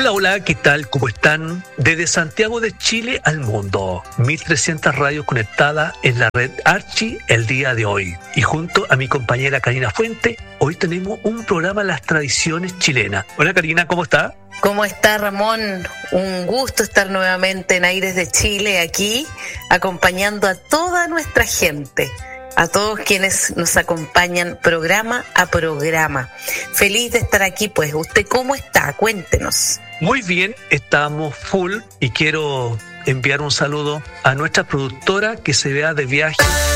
Hola, hola, ¿qué tal? ¿Cómo están? Desde Santiago de Chile al mundo, 1300 radios conectadas en la red Archi el día de hoy. Y junto a mi compañera Karina Fuente, hoy tenemos un programa Las Tradiciones Chilenas. Hola Karina, ¿cómo está? ¿Cómo está Ramón? Un gusto estar nuevamente en Aires de Chile aquí, acompañando a toda nuestra gente, a todos quienes nos acompañan programa a programa. Feliz de estar aquí, pues. ¿Usted cómo está? Cuéntenos. Muy bien, estamos full y quiero enviar un saludo a nuestra productora que se vea de viaje